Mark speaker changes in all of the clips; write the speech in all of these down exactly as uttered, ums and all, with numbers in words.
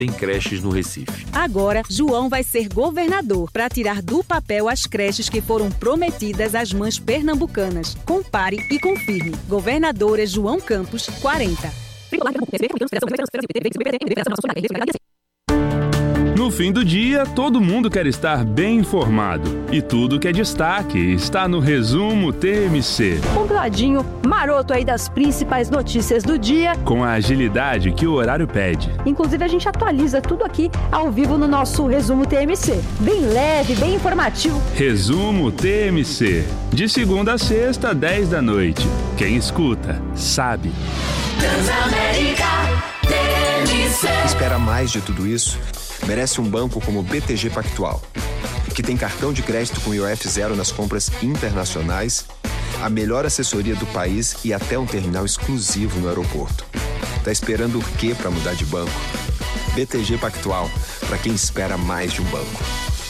Speaker 1: em creches no Recife.
Speaker 2: Agora, João vai ser governador para tirar do papel as creches que foram prometidas às mães pernambucanas. Compare e confirme. Governadora João Campos, quarenta.
Speaker 3: No fim do dia, todo mundo quer estar bem informado. E tudo que é destaque está no Resumo T M C.
Speaker 4: Compiladinho maroto aí das principais notícias do dia.
Speaker 3: Com a agilidade que o horário pede.
Speaker 4: Inclusive, a gente atualiza tudo aqui ao vivo no nosso Resumo T M C. Bem leve, bem informativo.
Speaker 3: Resumo T M C. De segunda a sexta, dez da noite. Quem escuta, sabe.
Speaker 5: Transamérica T M C.
Speaker 6: Espera mais de tudo isso? Merece um banco como o B T G Pactual, que tem cartão de crédito com I O F zero nas compras internacionais, a melhor assessoria do país e até um terminal exclusivo no aeroporto. Tá esperando o quê para mudar de banco? B T G Pactual, para quem espera mais de um banco.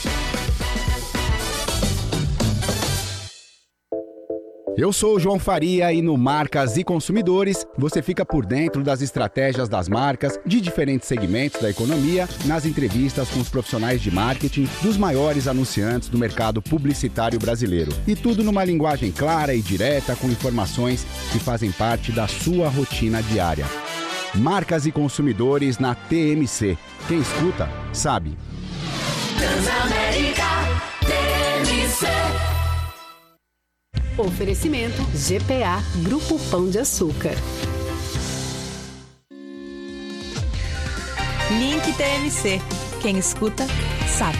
Speaker 7: Eu sou o João Faria e no Marcas e Consumidores você fica por dentro das estratégias das marcas de diferentes segmentos da economia, nas entrevistas com os profissionais de marketing dos maiores anunciantes do mercado publicitário brasileiro. E tudo numa linguagem clara e direta com informações que fazem parte da sua rotina diária. Marcas e Consumidores na T M C. Quem escuta, sabe.
Speaker 5: Transamérica T M C.
Speaker 8: Oferecimento G P A Grupo Pão de Açúcar.
Speaker 2: Link T M C. Quem escuta, sabe.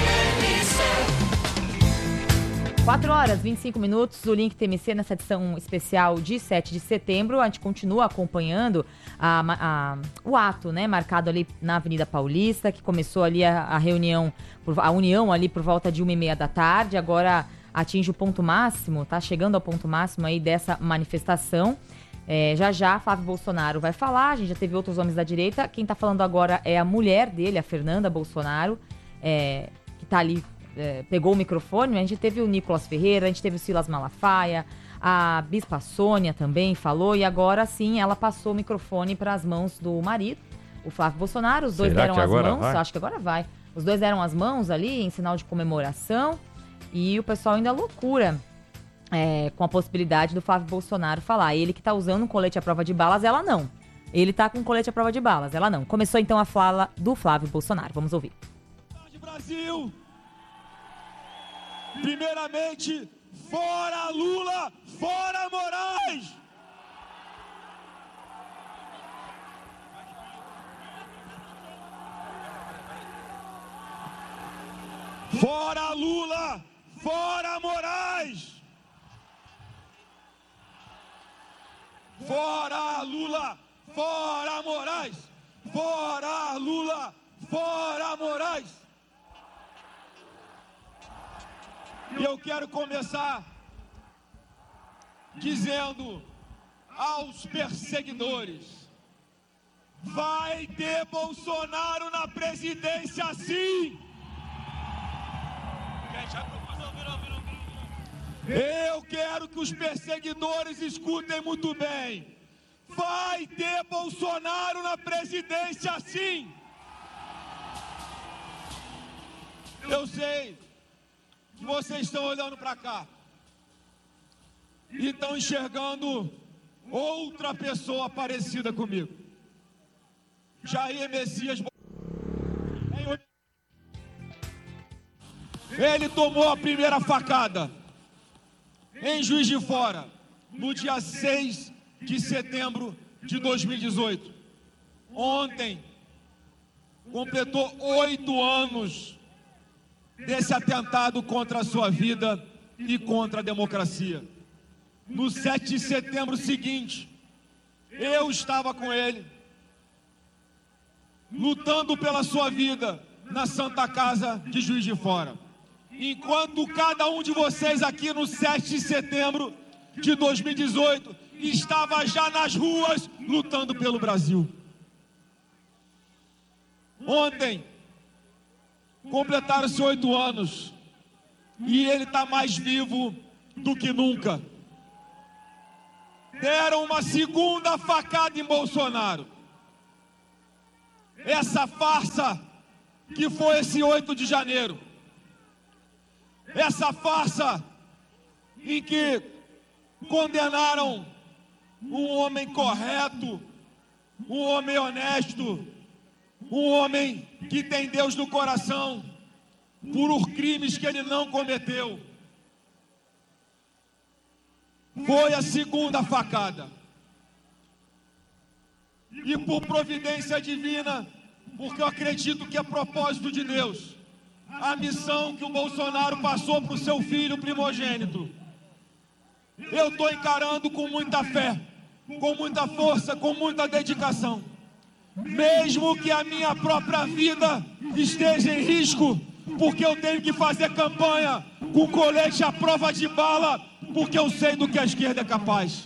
Speaker 9: quatro horas e vinte e cinco minutos, o Link T M C nessa edição especial de sete de setembro. A gente continua acompanhando a, a, o ato, né, marcado ali na Avenida Paulista, que começou ali a, a reunião, a união ali por volta de uma e meia da tarde. Agora atinge o ponto máximo, tá chegando ao ponto máximo aí dessa manifestação. É, já já Flávio Bolsonaro vai falar, a gente já teve outros homens da direita. Quem tá falando agora é a mulher dele, a Fernanda Bolsonaro, é, que tá ali, é, pegou o microfone. A gente teve o Nicolas Ferreira, a gente teve o Silas Malafaia, a Bispa Sônia também falou, e agora sim ela passou o microfone para as mãos do marido, o Flávio Bolsonaro. Os dois
Speaker 10: Será
Speaker 9: deram as mãos,
Speaker 10: vai?
Speaker 9: acho que agora vai. Os dois deram as mãos ali em sinal de comemoração. E o pessoal ainda loucura é, com a possibilidade do Flávio Bolsonaro falar. Ele que tá usando um colete à prova de balas, ela não. Ele tá com um colete à prova de balas, ela não. Começou então a fala do Flávio Bolsonaro. Vamos ouvir.
Speaker 11: Brasil, primeiramente, fora Lula, fora Moraes! Fora Lula! Fora Moraes! Fora Lula! Fora Moraes! Fora Lula! Fora Moraes! E eu quero começar dizendo aos perseguidores: vai ter Bolsonaro na presidência sim! Eu quero que os perseguidores escutem muito bem. Vai ter Bolsonaro na presidência sim! Eu sei que vocês estão olhando para cá e estão enxergando outra pessoa parecida comigo. Jair Messias. Ele tomou a primeira facada em Juiz de Fora, no dia seis de setembro de dois mil e dezoito. Ontem, completou oito anos desse atentado contra a sua vida e contra a democracia. No sete de setembro seguinte, eu estava com ele, lutando pela sua vida na Santa Casa de Juiz de Fora. Enquanto cada um de vocês aqui no sete de setembro de dois mil e dezoito estava já nas ruas lutando pelo Brasil. Ontem completaram-se oito anos e ele está mais vivo do que nunca. Deram uma segunda facada em Bolsonaro. essa farsa que foi esse oito de janeiro. Essa farsa em que condenaram um homem correto, um homem honesto, um homem que tem Deus no coração, por crimes que ele não cometeu. Foi a segunda facada. E por providência divina, porque eu acredito que é propósito de Deus, a missão que o Bolsonaro passou para o seu filho primogênito, eu estou encarando com muita fé, com muita força, com muita dedicação. Mesmo que a minha própria vida esteja em risco, porque eu tenho que fazer campanha com colete à prova de bala, porque eu sei do que a esquerda é capaz.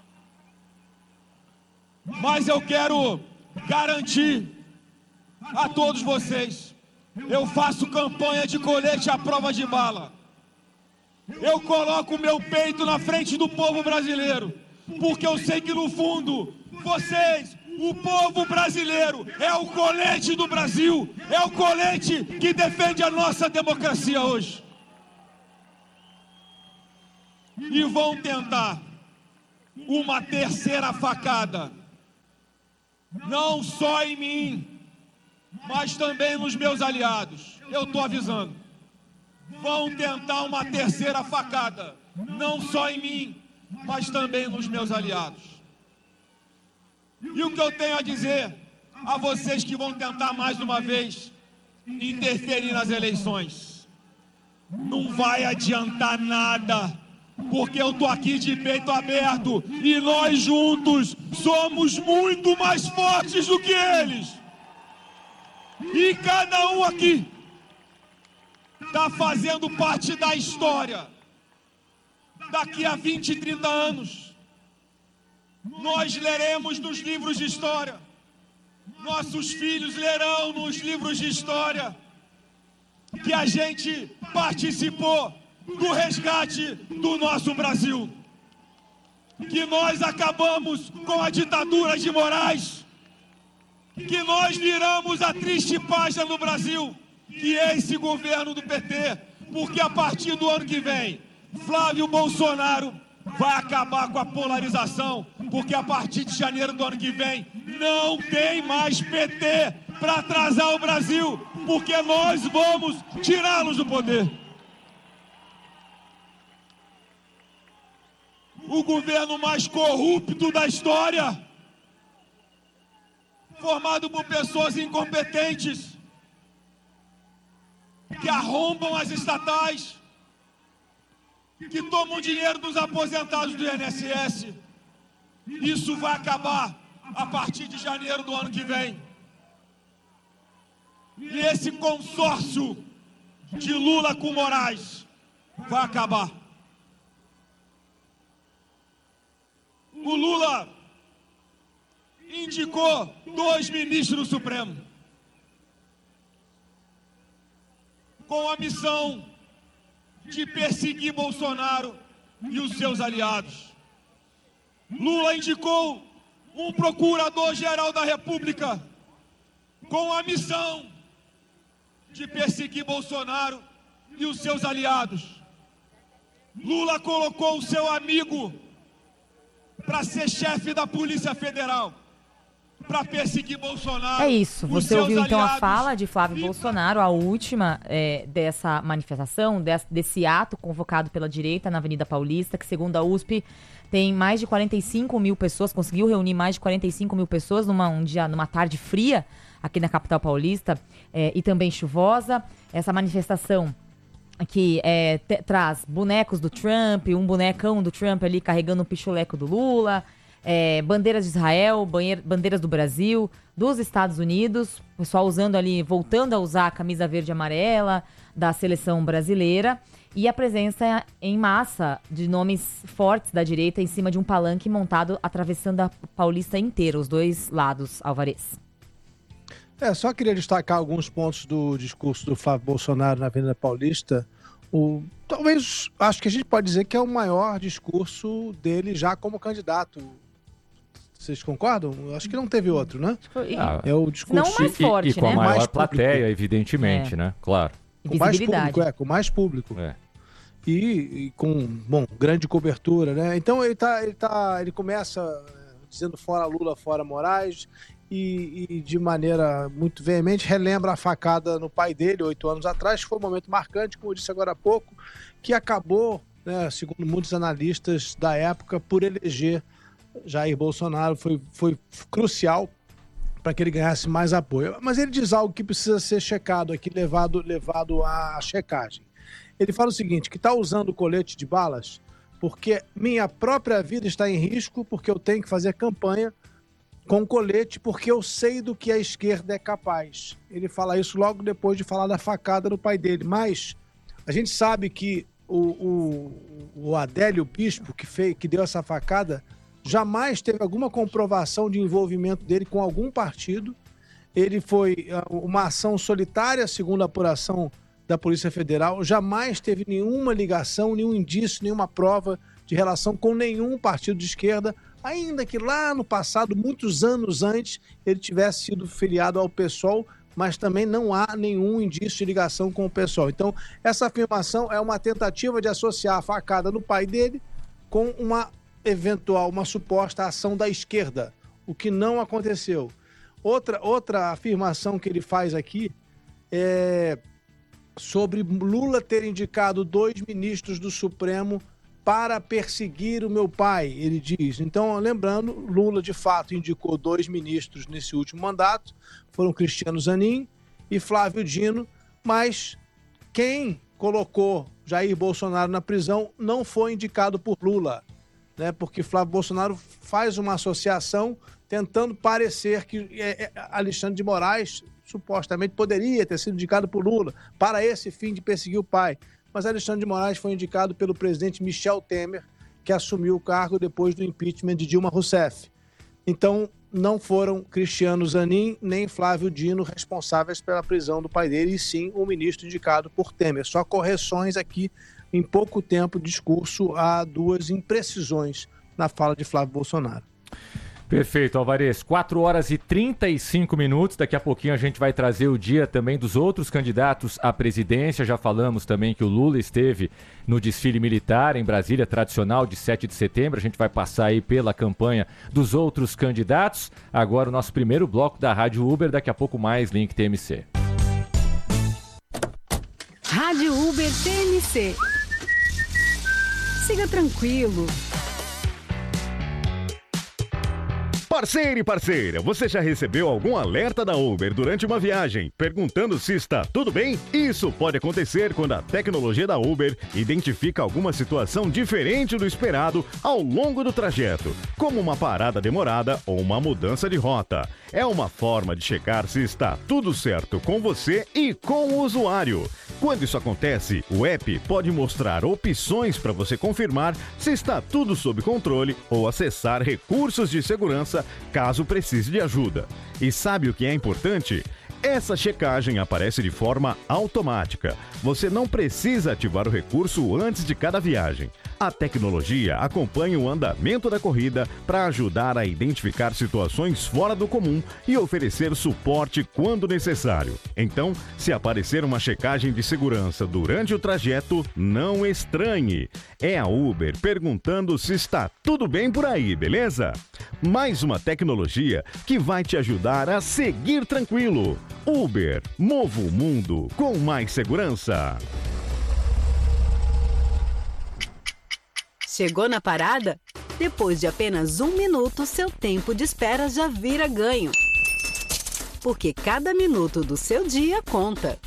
Speaker 11: Mas eu quero garantir a todos vocês, eu faço campanha de colete à prova de bala. Eu coloco o meu peito na frente do povo brasileiro, porque eu sei que no fundo, vocês, o povo brasileiro, é o colete do Brasil, é o colete que defende a nossa democracia hoje. E vão tentar uma terceira facada, não só em mim, mas também nos meus aliados. Eu estou avisando. Vão tentar uma terceira facada, não só em mim, mas também nos meus aliados. E o que eu tenho a dizer a vocês que vão tentar mais uma vez interferir nas eleições? Não vai adiantar nada, porque eu estou aqui de peito aberto e nós juntos somos muito mais fortes do que eles. E cada um aqui está fazendo parte da história. Daqui a vinte, trinta anos, nós leremos nos livros de história, nossos filhos lerão nos livros de história, que a gente participou do resgate do nosso Brasil, que nós acabamos com a ditadura de Moraes, que nós viramos a triste página no Brasil, que é esse governo do P T, porque a partir do ano que vem, Flávio Bolsonaro vai acabar com a polarização, porque a partir de janeiro do ano que vem, não tem mais P T para atrasar o Brasil, porque nós vamos tirá-los do poder. O governo mais corrupto da história, formado por pessoas incompetentes, que arrombam as estatais, que tomam dinheiro dos aposentados do I N S S. Isso vai acabar a partir de janeiro do ano que vem. E esse consórcio de Lula com Moraes vai acabar. O Lula indicou dois ministros do Supremo com a missão de perseguir Bolsonaro e os seus aliados. Lula indicou um procurador-geral da República com a missão de perseguir Bolsonaro e os seus aliados. Lula colocou o seu amigo para ser chefe da Polícia Federal, para perseguir Bolsonaro.
Speaker 9: É isso, você ouviu então a fala de Flávio Bolsonaro, a última é, dessa manifestação, desse, desse ato convocado pela direita na Avenida Paulista, que segundo a U S P tem mais de quarenta e cinco mil pessoas, conseguiu reunir mais de quarenta e cinco mil pessoas numa, um dia, numa tarde fria aqui na capital paulista é, e também chuvosa. Essa manifestação que é, te, traz bonecos do Trump, um bonecão do Trump ali carregando um pichuleco do Lula, é, bandeiras de Israel, banheira, bandeiras do Brasil, dos Estados Unidos, o pessoal usando ali, voltando a usar a camisa verde e amarela da seleção brasileira, e a presença em massa de nomes fortes da direita em cima de um palanque montado atravessando a Paulista inteira, os dois lados, Alvarez.
Speaker 1: É, só queria destacar alguns pontos do discurso do Flávio Bolsonaro na Avenida Paulista. O, talvez, acho que a gente pode dizer que é o maior discurso dele já como candidato. Vocês concordam? Eu acho que não teve outro, né?
Speaker 9: Ah,
Speaker 1: é o discurso...
Speaker 9: Não mais forte,
Speaker 10: e, e com
Speaker 9: né?
Speaker 10: a maior
Speaker 1: mais
Speaker 10: plateia,
Speaker 1: público.
Speaker 10: evidentemente,
Speaker 9: É.
Speaker 10: né? Claro.
Speaker 1: Com mais público, é, com mais público.
Speaker 10: É.
Speaker 1: E, e com, bom, grande cobertura, né? Então ele tá, ele tá, ele começa dizendo fora Lula, fora Moraes, e, e de maneira muito veemente relembra a facada no pai dele, oito anos atrás, que foi um momento marcante, como eu disse agora há pouco, que acabou, né, segundo muitos analistas da época, por eleger Jair Bolsonaro, foi, foi crucial para que ele ganhasse mais apoio. Mas ele diz algo que precisa ser checado aqui, levado, levado à checagem. Ele fala o seguinte, que está usando colete de balas porque minha própria vida está em risco, porque eu tenho que fazer campanha com colete, porque eu sei do que a esquerda é capaz. Ele fala isso logo depois de falar da facada do pai dele. Mas a gente sabe que o, o, o Adélio Bispo, que, fez, que deu essa facada, jamais teve alguma comprovação de envolvimento dele com algum partido. Ele foi uma ação solitária, segundo a apuração da Polícia Federal, jamais teve nenhuma ligação, nenhum indício, nenhuma prova de relação com nenhum partido de esquerda, ainda que lá no passado, muitos anos antes, ele tivesse sido filiado ao PSOL, mas também não há nenhum indício de ligação com o PSOL. Então, essa afirmação é uma tentativa de associar a facada no pai dele com uma eventual, uma suposta ação da esquerda, o que não aconteceu. Outra, outra afirmação que ele faz aqui é sobre Lula ter indicado dois ministros do Supremo para perseguir o meu pai, ele diz. Então, lembrando, Lula de fato indicou dois ministros nesse último mandato, foram Cristiano Zanin e Flávio Dino, mas quem colocou Jair Bolsonaro na prisão não foi indicado por Lula, né? Porque Flávio Bolsonaro faz uma associação tentando parecer que Alexandre de Moraes supostamente poderia ter sido indicado por Lula para esse fim de perseguir o pai. Mas Alexandre de Moraes foi indicado pelo presidente Michel Temer, que assumiu o cargo depois do impeachment de Dilma Rousseff. Então, não foram Cristiano Zanin nem Flávio Dino responsáveis pela prisão do pai dele, e sim o ministro indicado por Temer. Só correções aqui, em pouco tempo, discurso a duas imprecisões na fala de Flávio Bolsonaro.
Speaker 10: Perfeito, Alvarez. quatro horas e trinta e cinco minutos. Daqui a pouquinho a gente vai trazer o dia também dos outros candidatos à presidência. Já falamos também que o Lula esteve no desfile militar em Brasília, tradicional de sete de setembro. A gente vai passar aí pela campanha dos outros candidatos. Agora o nosso primeiro bloco da Rádio Uber. Daqui a pouco mais Link T M C.
Speaker 2: Rádio Uber T M C. Siga tranquilo.
Speaker 12: Parceiro e parceira, você já recebeu algum alerta da Uber durante uma viagem, perguntando se está tudo bem? Isso pode acontecer quando a tecnologia da Uber identifica alguma situação diferente do esperado ao longo do trajeto, como uma parada demorada ou uma mudança de rota. É uma forma de checar se está tudo certo com você e com o usuário. Quando isso acontece, o app pode mostrar opções para você confirmar se está tudo sob controle ou acessar recursos de segurança caso precise de ajuda. E sabe o que é importante? Essa checagem aparece de forma automática. Você não precisa ativar o recurso antes de cada viagem. A tecnologia acompanha o andamento da corrida para ajudar a identificar situações fora do comum e oferecer suporte quando necessário. Então, se aparecer uma checagem de segurança durante o trajeto, não estranhe. É a Uber perguntando se está tudo bem por aí, beleza? Mais uma tecnologia que vai te ajudar a seguir tranquilo. Uber, mova o mundo com mais segurança.
Speaker 8: Chegou na parada? Depois de apenas um minuto, seu tempo de espera já vira ganho. Porque cada minuto do seu dia conta.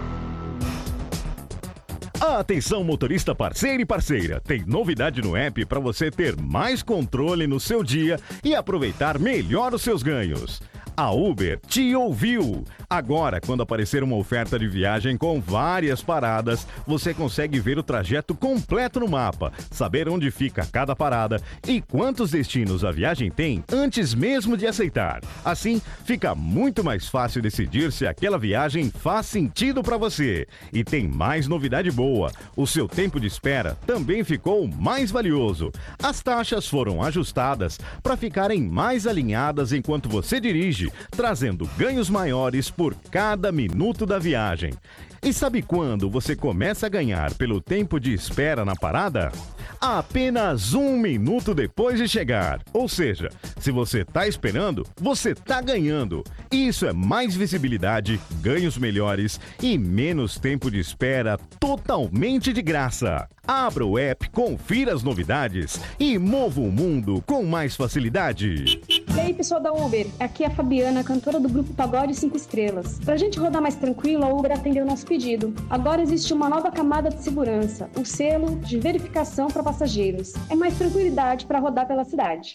Speaker 12: Atenção, motorista parceiro e parceira! Tem novidade no app para você ter mais controle no seu dia e aproveitar melhor os seus ganhos. A Uber te ouviu. Agora, quando aparecer uma oferta de viagem com várias paradas, você consegue ver o trajeto completo no mapa, saber onde fica cada parada e quantos destinos a viagem tem antes mesmo de aceitar. Assim, fica muito mais fácil decidir se aquela viagem faz sentido para você. E tem mais novidade boa. O seu tempo de espera também ficou mais valioso. As taxas foram ajustadas para ficarem mais alinhadas enquanto você dirige, trazendo ganhos maiores por cada minuto da viagem. E sabe quando você começa a ganhar pelo tempo de espera na parada? Apenas um minuto depois de chegar. Ou seja, se você está esperando, você está ganhando. Isso é mais visibilidade, ganhos melhores e menos tempo de espera totalmente de graça. Abra o app, confira as novidades e mova o mundo com mais facilidade.
Speaker 13: E aí, pessoal da Uber, aqui é a Fabiana, cantora do grupo Pagode cinco Estrelas. Pra gente rodar mais tranquilo, a Uber atendeu o nosso pedido. Agora existe uma nova camada de segurança, o selo de verificação para passageiros. É mais tranquilidade para rodar pela cidade.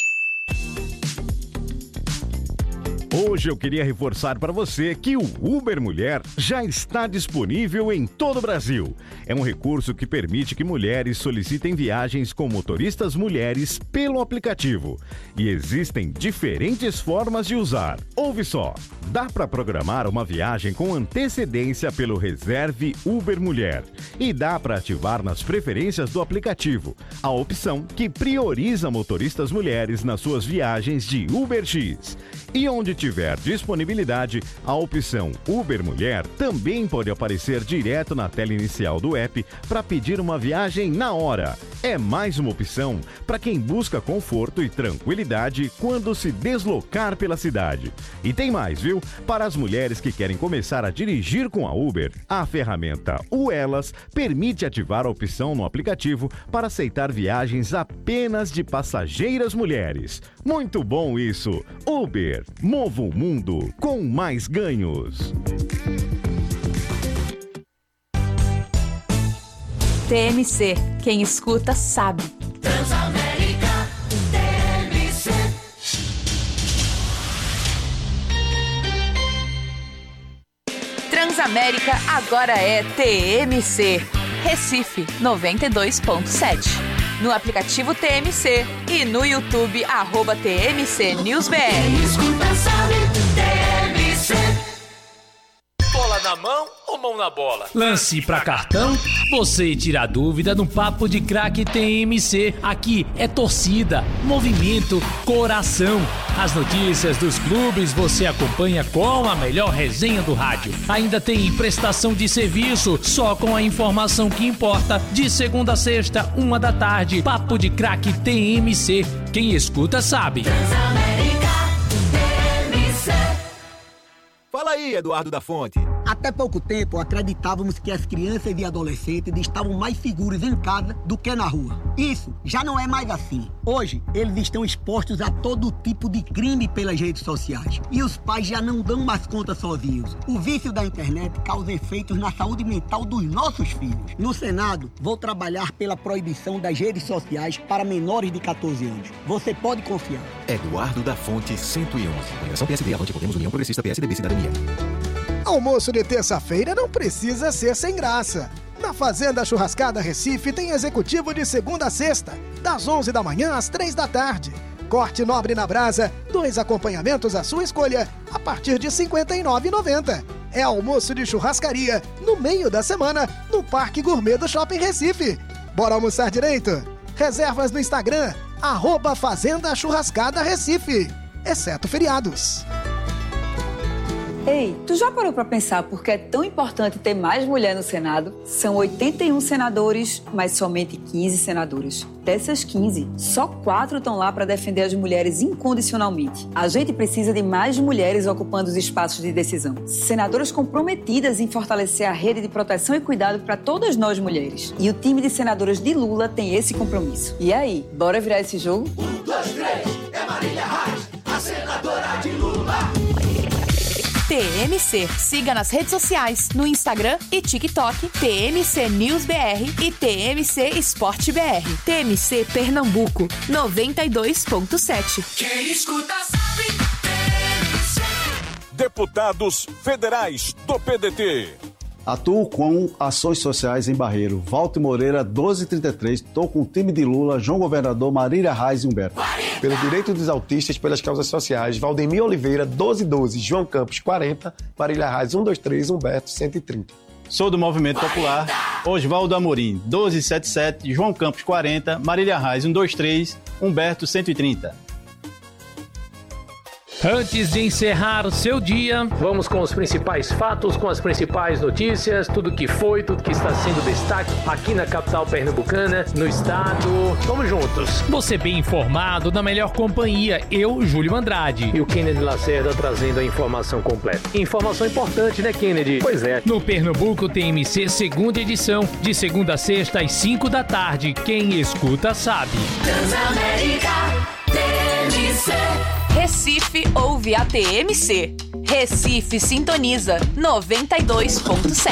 Speaker 12: Hoje eu queria reforçar para você que o Uber Mulher já está disponível em todo o Brasil. É um recurso que permite que mulheres solicitem viagens com motoristas mulheres pelo aplicativo. E existem diferentes formas de usar. Ouve só, dá para programar uma viagem com antecedência pelo Reserve Uber Mulher. E dá para ativar nas preferências do aplicativo a opção que prioriza motoristas mulheres nas suas viagens de UberX. E onde tiver disponibilidade, a opção Uber Mulher também pode aparecer direto na tela inicial do app para pedir uma viagem na hora. É mais uma opção para quem busca conforto e tranquilidade quando se deslocar pela cidade. E tem mais, viu? Para as mulheres que querem começar a dirigir com a Uber, a ferramenta U Elas permite ativar a opção no aplicativo para aceitar viagens apenas de passageiras mulheres. Muito bom isso! Uber, mova o mundo com mais ganhos.
Speaker 2: T M C, quem escuta sabe.
Speaker 5: Transamérica, T M C.
Speaker 2: Transamérica agora é T M C. Recife noventa e dois ponto sete. No aplicativo T M C e no YouTube, arroba T M C News B R.
Speaker 5: Quem escuta sabe, T M C.
Speaker 14: Bola na mão ou mão na bola?
Speaker 15: Lance pra cartão? Você tira a dúvida no Papo de Craque T M C. Aqui é torcida, movimento, coração. As notícias dos clubes você acompanha com a melhor resenha do rádio. Ainda tem prestação de serviço, só com a informação que importa. De segunda a sexta, uma da tarde. Papo de Craque T M C. Quem escuta sabe.
Speaker 5: Transamérica, T M C.
Speaker 16: Fala aí, Eduardo da Fonte.
Speaker 17: Até pouco tempo, acreditávamos que as crianças e adolescentes estavam mais seguros em casa do que na rua. Isso já não é mais assim. Hoje, eles estão expostos a todo tipo de crime pelas redes sociais. E os pais já não dão mais conta sozinhos. O vício da internet causa efeitos na saúde mental dos nossos filhos. No Senado, vou trabalhar pela proibição das redes sociais para menores de catorze anos. Você pode confiar.
Speaker 16: Eduardo da Fonte, cento e onze. Coligação P S D, Avante Podemos, União Progressista, P S D B, Cidadania.
Speaker 18: Almoço de terça-feira não precisa ser sem graça. Na Fazenda Churrascada Recife tem executivo de segunda a sexta, das onze da manhã às três da tarde. Corte nobre na brasa, dois acompanhamentos à sua escolha, a partir de cinquenta e nove reais e noventa centavos. É almoço de churrascaria, no meio da semana, no Parque Gourmet do Shopping Recife. Bora almoçar direito? Reservas no Instagram, arroba Fazenda Churrascada Recife, exceto feriados.
Speaker 19: Ei, tu já parou pra pensar por que é tão importante ter mais mulher no Senado? São oitenta e um senadores, mas somente quinze senadoras. Dessas quinze, só quatro estão lá para defender as mulheres incondicionalmente. A gente precisa de mais mulheres ocupando os espaços de decisão. Senadoras comprometidas em fortalecer a rede de proteção e cuidado para todas nós mulheres. E o time de senadoras de Lula tem esse compromisso. E aí, bora virar esse jogo?
Speaker 5: Um, dois, três, é Marília Reis, a senadora de Lula.
Speaker 2: T M C. Siga nas redes sociais, no Instagram e TikTok, T M C News B R e T M C Esporte B R. T M C Pernambuco, noventa e dois ponto sete.
Speaker 5: Quem escuta sabe, T M C.
Speaker 20: deputados federais do P D T.
Speaker 21: Atuo com ações sociais em Barreiro. Walter Moreira, doze trinta e três. Estou com o time de Lula, João Governador, Marília Reis e Humberto.
Speaker 22: Pelo direito dos autistas, pelas causas sociais, Valdemir Oliveira, doze doze. João Campos, quarenta. Marília Reis, cento e vinte e três. Humberto, cento e trinta.
Speaker 23: Sou do Movimento Popular, Oswaldo Amorim, doze setenta e sete. João Campos, quarenta. Marília Reis, cento e vinte e três. Humberto, cento e trinta.
Speaker 15: Antes de encerrar o seu dia, vamos com os principais fatos, com as principais notícias, tudo que foi, tudo que está sendo destaque aqui na capital pernambucana, no estado. Vamos juntos. Você bem informado, na melhor companhia, eu, Júlio Andrade. E o Kennedy Lacerda trazendo a informação completa. Informação importante, né, Kennedy? Pois é. No Pernambuco T M C, segunda edição, de segunda a sexta às cinco da tarde. Quem escuta sabe.
Speaker 5: Transamérica T M C.
Speaker 24: Recife ouve a T M C. Recife sintoniza noventa e dois ponto sete.